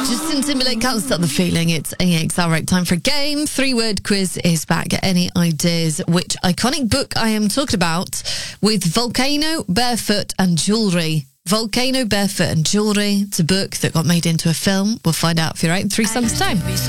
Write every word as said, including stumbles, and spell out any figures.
Justin Timberlake, can't stop the feeling. It's A X L right. Time for a game. Three-word quiz is back. Any ideas which iconic book I am talking about with Volcano, Barefoot and Jewellery? Volcano, Barefoot and Jewellery. It's a book that got made into a film. We'll find out if you're right in three songs' time.